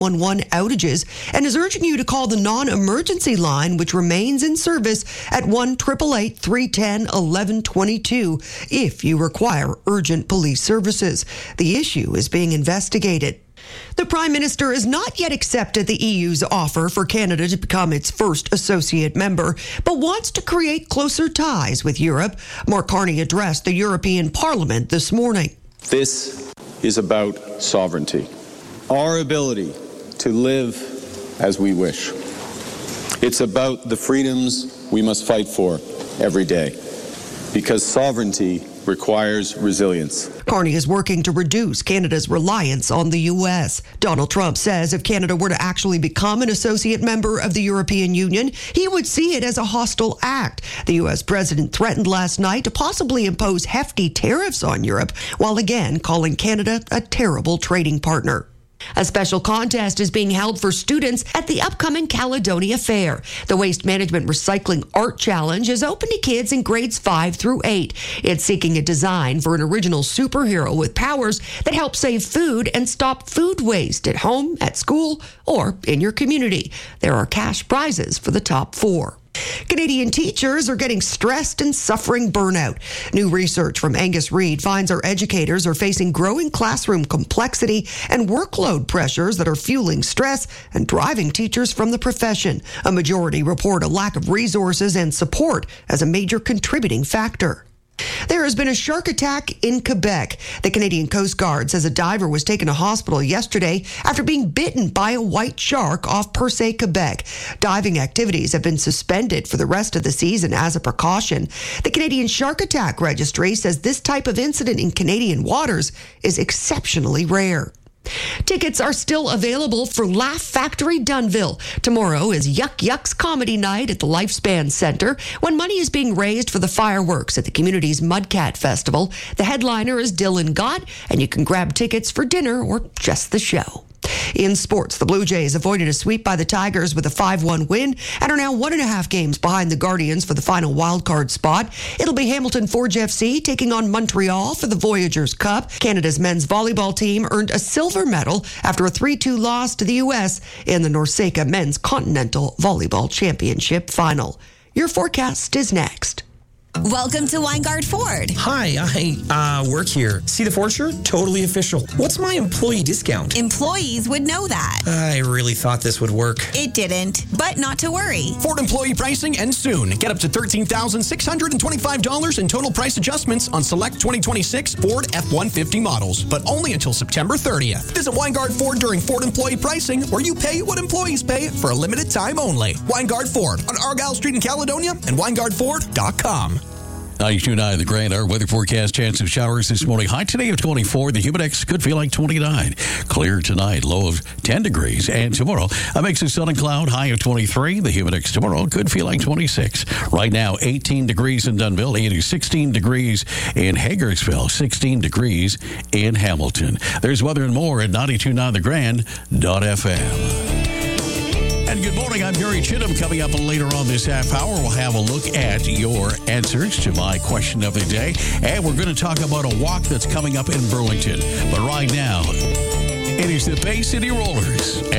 911 outages and is urging you to call the non-emergency line, which remains in service at 1-888-310-1122 if you require urgent police services. The issue is being investigated. The Prime Minister has not yet accepted the EU's offer for Canada to become its first associate member, but wants to create closer ties with Europe. Mark Carney addressed the European Parliament this morning. This is about sovereignty, our ability to live as we wish. It's about the freedoms we must fight for every day, because sovereignty requires resilience. Carney is working to reduce Canada's reliance on the U.S. Donald Trump says if Canada were to actually become an associate member of the European Union, he would see it as a hostile act. The U.S. president threatened last night to possibly impose hefty tariffs on Europe, while again calling Canada a terrible trading partner. A special contest is being held for students at the upcoming Caledonia Fair. The Waste Management Recycling Art Challenge is open to kids in grades 5 through 8. It's seeking a design for an original superhero with powers that help save food and stop food waste at home, at school, or in your community. There are cash prizes for the top 4. Canadian teachers are getting stressed and suffering burnout. New research from Angus Reid finds our educators are facing growing classroom complexity and workload pressures that are fueling stress and driving teachers from the profession. A majority report a lack of resources and support as a major contributing factor. There has been a shark attack in Quebec. The Canadian Coast Guard says a diver was taken to hospital yesterday after being bitten by a white shark off Percé, Quebec. Diving activities have been suspended for the rest of the season as a precaution. The Canadian Shark Attack Registry says this type of incident in Canadian waters is exceptionally rare. Tickets are still available for Laugh Factory Dunnville. Tomorrow is Yuck Yucks Comedy Night at the Lifespan Center when money is being raised for the fireworks at the community's Mudcat Festival. The headliner is Dylan Gott, and you can grab tickets for dinner or just the show. In sports, the Blue Jays avoided a sweep by the Tigers with a 5-1 win and are now 1.5 games behind the Guardians for the final wildcard spot. It'll be Hamilton Forge FC taking on Montreal for the Voyageurs Cup. Canada's men's volleyball team earned a silver medal after a 3-2 loss to the U.S. in the NORCECA Men's Continental Volleyball Championship final. Your forecast is next. Welcome to Weingart Ford. Hi, I work here. See the Ford shirt? Totally official. What's my employee discount? Employees would know that. I really thought this would work. It didn't, but not to worry. Ford employee pricing ends soon. Get up to $13,625 in total price adjustments on select 2026 Ford F-150 models, but only until September 30th. Visit Weingart Ford during Ford employee pricing, where you pay what employees pay for a limited time only. Weingart Ford on Argyle Street in Caledonia and WeingardFord.com. 92.9 The Grand, our weather forecast, chance of showers this morning. High today of 24. The Humidex could feel like 29. Clear tonight, low of 10 degrees. And tomorrow, a mix of sun and cloud, high of 23. The Humidex tomorrow could feel like 26. Right now, 18 degrees in Dunnville, 16 degrees in Hagersville, 16 degrees in Hamilton. There's weather and more at 92.9thegrand.fm. And good morning, I'm Gary Chittum. Coming up later on this half hour, we'll have a look at your answers to my question of the day. And we're going to talk about a walk that's coming up in Burlington. But right now, it is the Bay City Rollers.